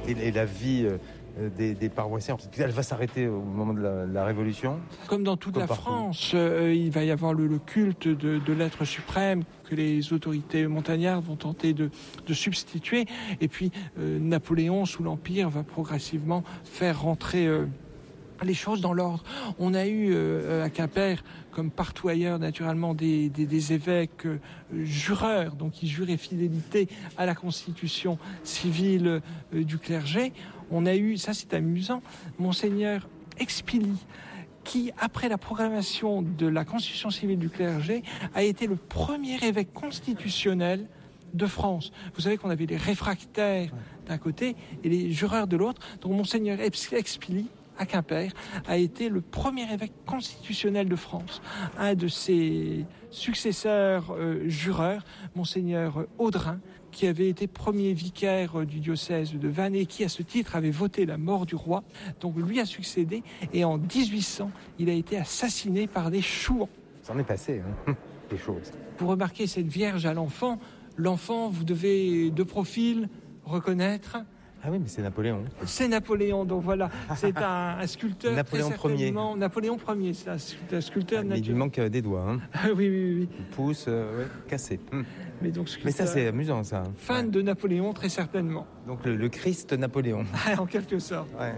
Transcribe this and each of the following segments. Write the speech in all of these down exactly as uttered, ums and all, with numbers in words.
Et, et la vie euh, des, des paroissiens, elle va s'arrêter au moment de la, la Révolution. Comme dans toute Comme la partout. France, euh, il va y avoir le, le culte de, de l'être suprême que les autorités montagnardes vont tenter de, de substituer. Et puis euh, Napoléon, sous l'Empire, va progressivement faire rentrer euh, les choses dans l'ordre. On a eu euh, à Quimper, comme partout ailleurs naturellement, des, des, des évêques euh, jureurs, donc qui juraient fidélité à la constitution civile euh, du clergé. On a eu, ça c'est amusant, Monseigneur Expilly, qui, après la proclamation de la constitution civile du clergé, a été le premier évêque constitutionnel de France. Vous savez qu'on avait les réfractaires d'un côté et les jureurs de l'autre. Donc Monseigneur Expilly, à Quimper, a été le premier évêque constitutionnel de France. Un de ses successeurs euh, jureurs, Monseigneur Audrin, qui avait été premier vicaire du diocèse de Vannes et qui, à ce titre, avait voté la mort du roi. Donc lui a succédé et en dix-huit cents, il a été assassiné par des chouans. Ça en est passé, hein, des choses. Pour remarquer cette Vierge à l'enfant, l'enfant, vous devez de profil reconnaître... Ah oui, mais c'est Napoléon. C'est Napoléon, donc voilà, c'est un, un sculpteur Napoléon très certainement... Ier. Napoléon Ier, c'est un, un sculpteur Ah, mais naturel. il lui manque euh, des doigts. Hein. Ah oui, oui, oui. Le pouce, euh, ouais, cassé. Hum. Mais, donc, mais ça, c'est amusant, ça. Fan ouais. de Napoléon, très certainement. Donc le, le Christ Napoléon. En quelque sorte. Ouais.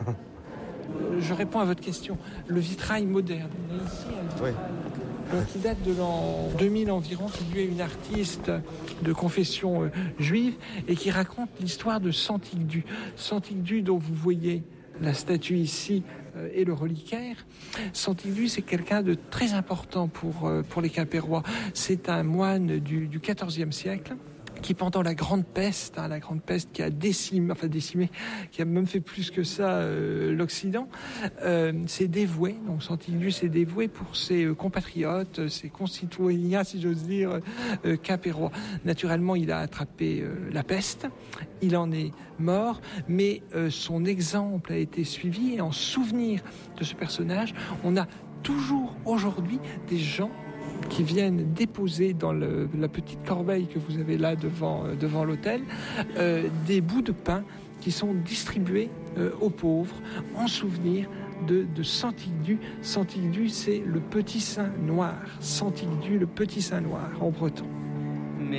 Je réponds à votre question. Le vitrail moderne. On a ici un vitrail... Ouais. Donc, qui date de l'an deux mille environ, qui lui est une artiste de confession euh, juive et qui raconte l'histoire de Santigdu. Santigdu, dont vous voyez la statue ici euh, et le reliquaire. Santigdu, c'est quelqu'un de très important pour, euh, pour les Quimpérois. C'est un moine du, du quatorzième siècle qui, pendant la grande peste, hein, la grande peste qui a décimé, enfin décimé, qui a même fait plus que ça euh, l'Occident, euh, s'est dévoué. Donc Santigdu s'est dévoué pour ses euh, compatriotes, ses concitoyens, si j'ose dire, euh, quimpérois. Naturellement, il a attrapé euh, la peste, il en est mort, mais euh, son exemple a été suivi et en souvenir de ce personnage, on a toujours aujourd'hui des gens qui viennent déposer dans le, la petite corbeille que vous avez là devant, euh, devant l'autel, euh, des bouts de pain qui sont distribués euh, aux pauvres en souvenir de, de Santigdu. Santigdu, c'est le petit saint noir. Santigdu, le petit saint noir en breton.